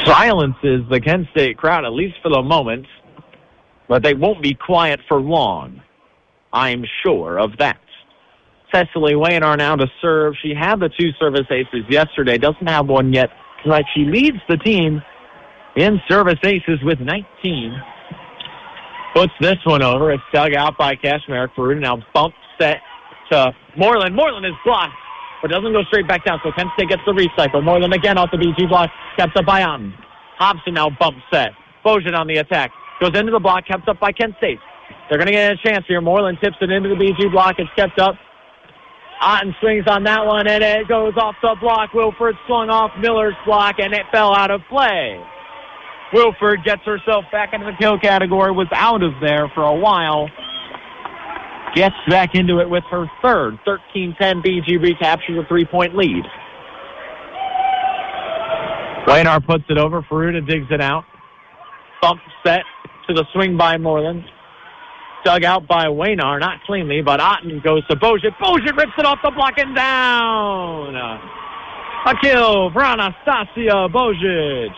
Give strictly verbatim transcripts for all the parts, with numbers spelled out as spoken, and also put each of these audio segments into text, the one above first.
silences the Kent State crowd, at least for the moment, but they won't be quiet for long. I'm sure of that. Cecily Waynar now to serve. She had the two service aces yesterday, doesn't have one yet, but she leads the team in service aces with nineteen. Puts this one over. It's dug out by Kashmir. Faruda now bump set to Moreland. Moreland is blocked, but doesn't go straight back down, so Kent State gets the recycle. Moreland again off the B G block, kept up by Otten. Hobson now bump set. Bojan on the attack. Goes into the block, kept up by Kent State. They're going to get a chance here. Moreland tips it into the B G block. It's kept up. Otten swings on that one, and it goes off the block. Wilford swung off Miller's block, and it fell out of play. Wilford gets herself back into the kill category, was out of there for a while. Gets back into it with her third. thirteen ten B G recaptures a three-point lead. Waynar puts it over. Faruda digs it out. Bump set to the swing by Moreland. Dug out by Waynar, not cleanly, but Otten goes to Bojan. Bojan rips it off the block and down. A kill for Anastasia Bojic.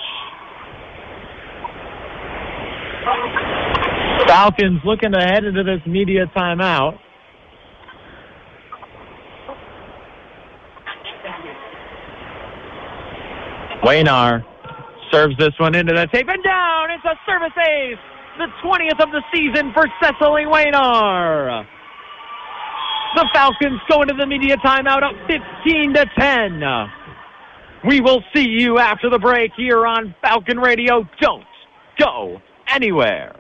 Falcons looking to head into this media timeout. Waynar serves this one into the tape and down. It's a service ace. The twentieth of the season for Cecily Waynar. The Falcons go into the media timeout up fifteen to ten. We will see you after the break here on Falcon Radio. Don't go anywhere.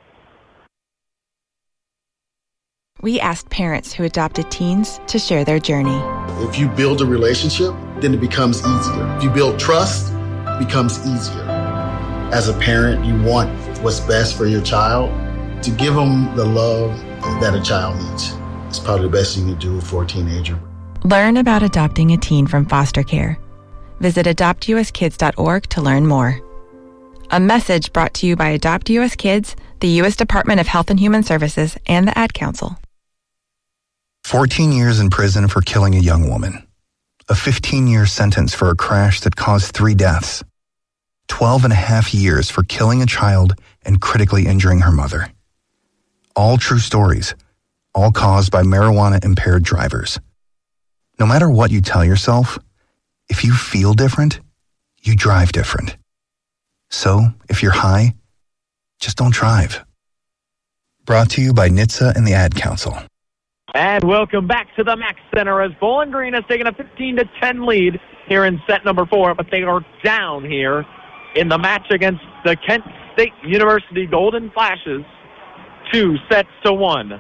We asked parents who adopted teens to share their journey. If you build a relationship, then it becomes easier. If you build trust, it becomes easier. As a parent, you want what's best for your child. To give them the love that a child needs. It's probably the best thing you do for a teenager. Learn about adopting a teen from foster care. Visit adopt u s kids dot org to learn more. A message brought to you by Adopt U S Kids, the U S Department of Health and Human Services, and the Ad Council. fourteen years in prison for killing a young woman. A fifteen-year sentence for a crash that caused three deaths. twelve and a half years for killing a child and critically injuring her mother. All true stories, all caused by marijuana-impaired drivers. No matter what you tell yourself, if you feel different, you drive different. So, if you're high, just don't drive. Brought to you by N H T S A and the Ad Council. And welcome back to the Mack Center as Bowling Green has taken a fifteen to ten lead here in set number four, but they are down here in the match against the Kent State University Golden Flashes, two sets to one.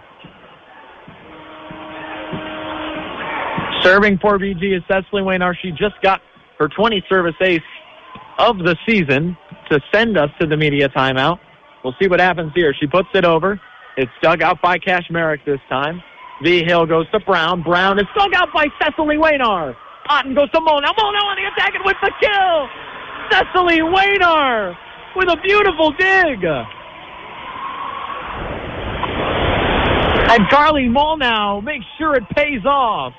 Serving for B G is Cecily Waynar. She just got her twentieth service ace of the season to send us to the media timeout. We'll see what happens here. She puts it over. It's dug out by Cash Merrick this time. V. Hill goes to Brown. Brown is dug out by Cecily Waynar. Otten goes to Molnau. Molnau on the attack and with the kill. Cecily Waynar with a beautiful dig. And Carly Molnau makes sure it pays off.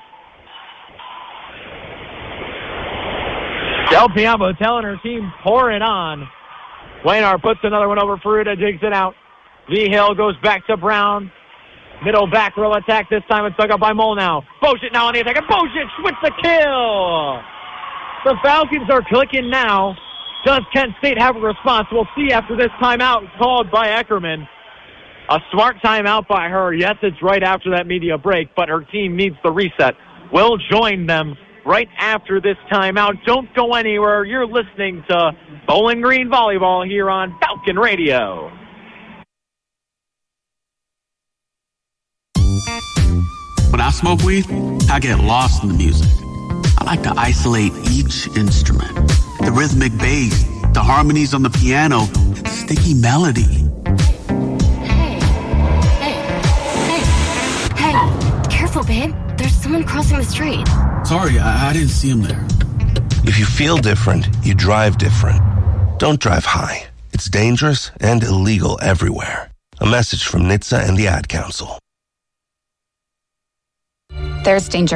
Del Piamo telling her team, pour it on. Waynar puts another one over. Faruda digs it out. V. Hill goes back to Brown. Middle back row attack. This time it's dug up by Molnau. Bojic now on the attack. And Bojic with the kill. The Falcons are clicking now. Does Kent State have a response? We'll see after this timeout called by Eckerman. A smart timeout by her. Yes, it's right after that media break, but her team needs the reset. We'll join them right after this timeout. Don't go anywhere. You're listening to Bowling Green Volleyball here on Falcon Radio. When I smoke weed, I get lost in the music. I like to isolate each instrument. The rhythmic bass, the harmonies on the piano, the sticky melody. Hey, hey, hey, hey, careful, babe. There's someone crossing the street. Sorry, I, I didn't see him there. If you feel different, you drive different. Don't drive high. It's dangerous and illegal everywhere. A message from N H T S A and the Ad Council. There's danger